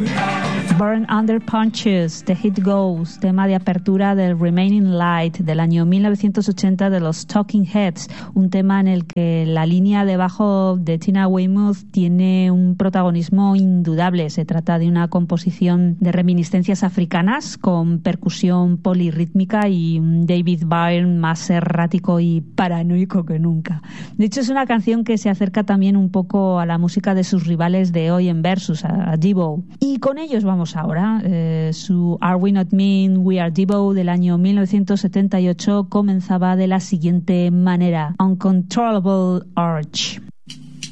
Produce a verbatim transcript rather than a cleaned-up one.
Burn Under Punches, The Hit Goes, tema de apertura del Remaining Light del año mil novecientos ochenta de los Talking Heads, un tema en el que la línea de bajo de Tina Weymouth tiene un protagonismo indudable. Se trata de una composición de reminiscencias africanas con percusión polirrítmica y un David Byrne más errático y paranoico que nunca. De hecho, es una canción que se acerca también un poco a la música de sus rivales de hoy en Versus, a, a Devo. Y con ellos vamos ahora. Eh, su Are We Not Mean, We Are Devo del año mil novecientos setenta y ocho comenzaba de la siguiente manera: Uncontrollable Urge.